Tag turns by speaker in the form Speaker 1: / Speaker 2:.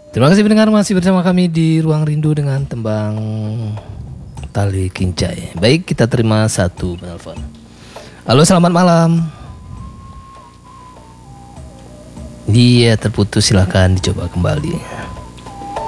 Speaker 1: Terima kasih pendengar, masih bersama kami di Ruang Rindu dengan tembang Tali Kincai. Baik, kita terima satu penelpon. Halo, selamat malam. Dia terputus, silahkan dicoba kembali.